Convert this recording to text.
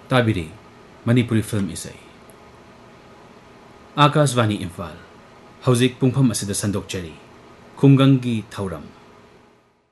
ताबिरी Manipuri film इसै आकाशवाणी इम्फाल हौजिक पुंगफम असिदा संदोकचरी खुंगंगी थौरम